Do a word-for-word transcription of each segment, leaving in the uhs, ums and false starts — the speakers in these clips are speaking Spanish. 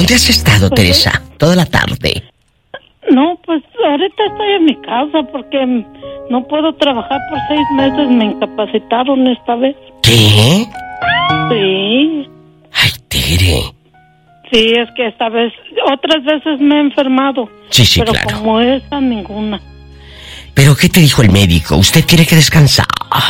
¿Dónde has estado, pues, Teresa? Toda la tarde. No, pues ahorita estoy en mi casa porque no puedo trabajar por seis meses. Me incapacitaron esta vez. ¿Qué? Sí. Ay, Tere. Sí, es que esta vez, otras veces me he enfermado. Sí, sí, pero claro. Pero como esta, ninguna. ¿Pero qué te dijo el médico? Usted tiene que descansar.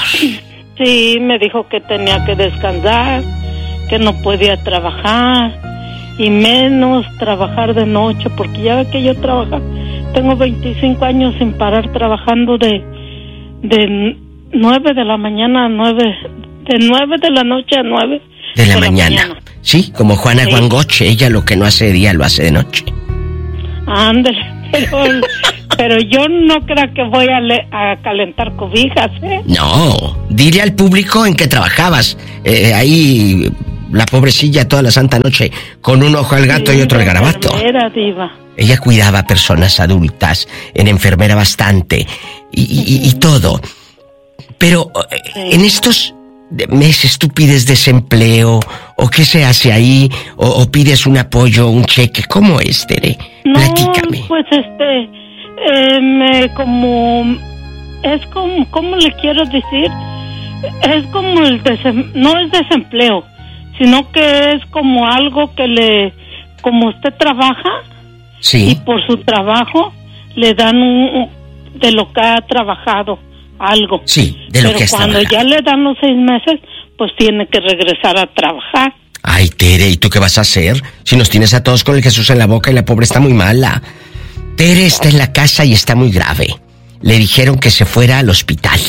Sí, me dijo que tenía que descansar, que no podía trabajar, y menos trabajar de noche, porque ya ve que yo trabajo, tengo veinticinco años sin parar trabajando de, de nueve de la mañana a nueve, de nueve de la noche a nueve de la, de mañana. la mañana. Sí, como Juana sí. Guangoche, ella lo que no hace de día lo hace de noche. Ándale, pero, pero yo no creo que voy a, le, a calentar cobijas, ¿eh? No, dile al público en que trabajabas, eh, ahí la pobrecilla toda la santa noche, con un ojo al gato sí, y otro al garabato. Era diva. Ella cuidaba a personas adultas, era enfermera bastante, y, y, y, y todo. Pero sí. en estos meses tú pides desempleo, o qué se hace ahí, o, o pides un apoyo, un cheque, ¿cómo es, Tere? No, platícame. Pues este, eh, me, como, es como, ¿cómo le quiero decir? Es como el desem, no es desempleo, sino que es como algo que le, como usted trabaja, sí. y por su trabajo le dan un, de lo que ha trabajado, algo. Sí, de lo Pero que has cuando trabajado. ya le dan los seis meses, pues tiene que regresar a trabajar. Ay, Tere, ¿y tú qué vas a hacer? Si nos tienes a todos con el Jesús en la boca y la pobre está muy mala. Tere está en la casa y está muy grave. Le dijeron que se fuera al hospital.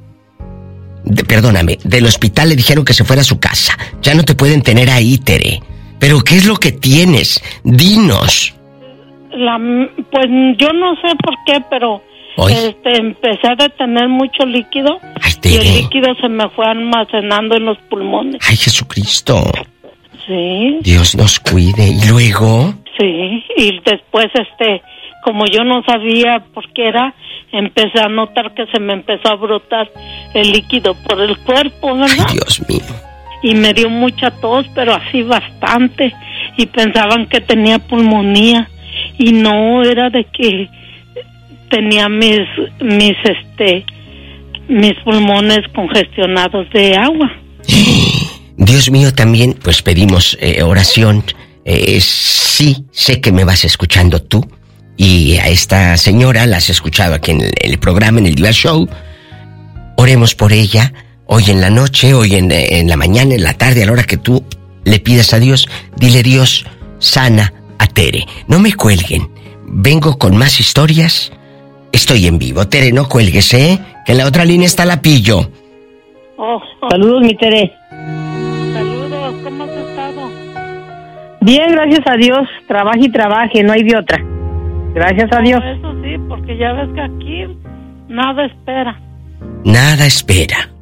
De, perdóname, del hospital le dijeron que se fuera a su casa. Ya no te pueden tener ahí, Tere. ¿Pero qué es lo que tienes? Dinos. La, pues yo no sé por qué, pero este, empecé a detener mucho líquido. Ay, Tere. Y el líquido se me fue almacenando en los pulmones. Ay, Jesucristo. Sí. Dios nos cuide. ¿Y luego? Sí, y después, este, como yo no sabía por qué era, empecé a notar que se me empezó a brotar el líquido por el cuerpo, ¿verdad? Ay, Dios mío. Y me dio mucha tos, pero así bastante. Y pensaban que tenía pulmonía. Y no, era de que tenía mis, mis, este, mis pulmones congestionados de agua. Dios mío, también, pues pedimos eh, oración. Eh, sí, sé que me vas escuchando tú. Y a esta señora la has escuchado aquí en el, el programa, en el Diva Show. Oremos por ella, hoy en la noche, hoy en, en la mañana, en la tarde, a la hora que tú le pidas a Dios. Dile, Dios, sana a Tere. No me cuelguen. Vengo con más historias. Estoy en vivo. Tere, no cuelgues, ¿eh? Que en la otra línea está la Pillo. Oh, oh. Saludos, mi Tere. Saludos, ¿cómo has estado? Bien, gracias a Dios. Trabaje y trabaje, no hay de otra. Gracias a Dios. Eso sí, porque ya ves que aquí nada espera. Nada espera.